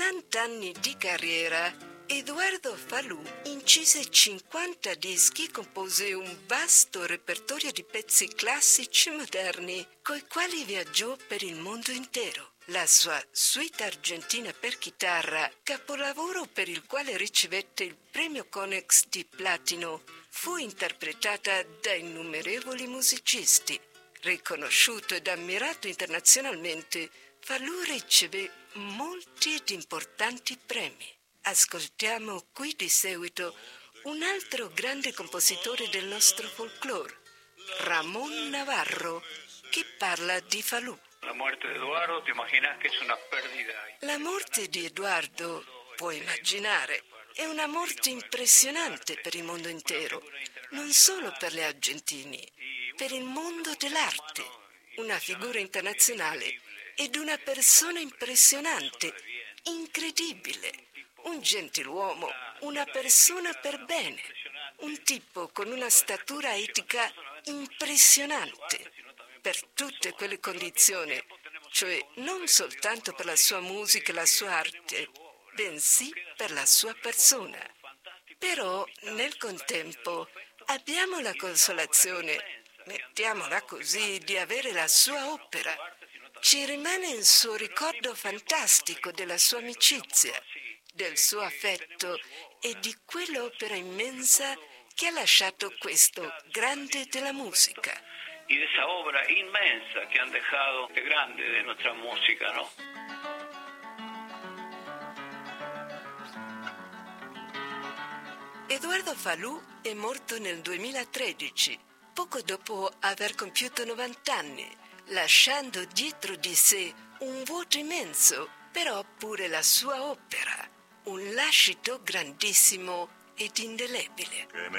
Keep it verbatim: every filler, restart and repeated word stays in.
sessanta anni di carriera, Edoardo Falù incise cinquanta dischi, compose un vasto repertorio di pezzi classici moderni, coi quali viaggiò per il mondo intero. La sua suite argentina per chitarra, capolavoro per il quale ricevette il premio Konex di platino, fu interpretata da innumerevoli musicisti. Riconosciuto ed ammirato internazionalmente, Falù riceve molti ed importanti premi. Ascoltiamo qui di seguito un altro grande compositore del nostro folklore, Ramón Navarro, che parla di Falù. La morte di Edoardo, ti imaginas che è una perdita? La morte di Edoardo, puoi immaginare, è una morte impressionante per il mondo intero, non solo per gli argentini, per il mondo dell'arte, una figura internazionale ed una persona impressionante, incredibile, un gentiluomo, una persona per bene, un tipo con una statura etica impressionante, per tutte quelle condizioni, cioè non soltanto per la sua musica e la sua arte, bensì per la sua persona. Però, nel contempo, abbiamo la consolazione, mettiamola così, di avere la sua opera. Ci rimane il suo ricordo fantastico della sua amicizia, del suo affetto e di quell'opera immensa che ha lasciato questo grande della musica. Y de esa obra inmensa que han dejado, de grande de nuestra música, ¿no? Edoardo Falù è morto nel duemilatredici, poco dopo aver compiuto novanta anni, lasciando dietro di sé un vuoto immenso, però pure la sua opera, un lascito grandissimo ed indelebile.